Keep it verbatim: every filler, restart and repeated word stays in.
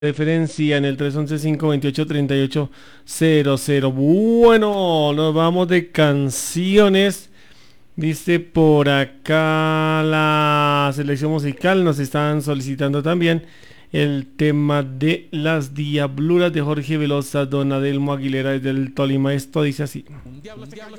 Referencia en el tres once, cinco veintiocho, treinta y ocho cero cero. Bueno, nos vamos de canciones. Dice por acá la selección musical. Nos están solicitando también el tema de Las Diabluras de Jorge Velosa, Don Adelmo Aguilera desde el Tolima. Esto dice así.